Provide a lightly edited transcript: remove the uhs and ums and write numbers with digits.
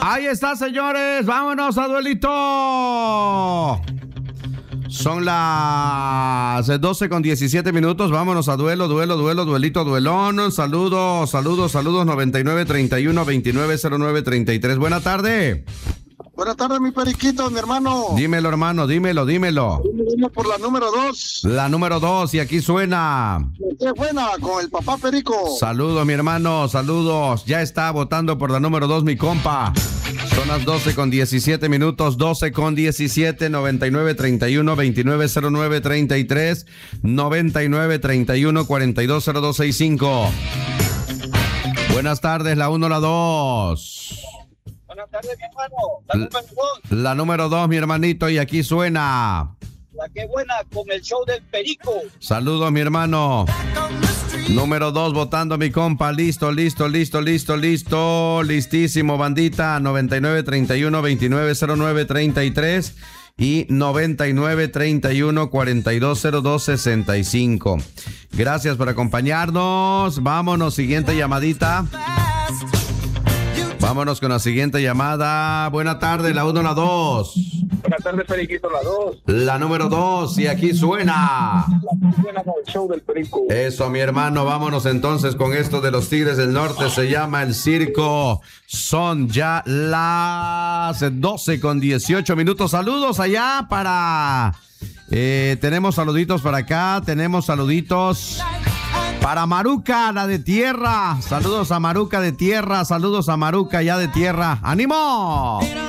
Ahí está, señores. Vámonos a duelito. Son las 12:17. Vámonos a duelito, duelón. Saludos. 9931-2909-33. Buena tarde. Buenas tardes, mi periquito, mi hermano. Dímelo, hermano, dímelo. Vino por la número 2. La número 2, y aquí suena. Qué buena, con el papá Perico. Saludos, mi hermano, saludos. Ya está votando por la número 2, mi compa. Son las 12:17. 12:17. 9931-2909-33. 9931-420265. Buenas tardes, la 1, la 2. Buenas tardes, mi hermano. La número 2. La número 2, mi hermanito, y aquí suena. La que buena, con el show del Perico. Saludos, mi hermano. Número 2, votando, mi compa. Listo. Listísimo, bandita. 9931-2909-33 y 9931-420265. Gracias por acompañarnos. Vámonos, siguiente llamadita. Vámonos con la siguiente llamada. Buena tarde, la 1, la 2. Buenas tardes, Periquito, la 2. La número 2, y aquí suena. Buena con el show del Perico. Eso, mi hermano, vámonos entonces con esto de los Tigres del Norte. Se llama El Circo. Son ya las 12:18. Saludos allá para... tenemos saluditos para acá, tenemos saluditos para Maruca, la de tierra. Saludos a Maruca de tierra, saludos a Maruca ya de tierra. ¡Ánimo!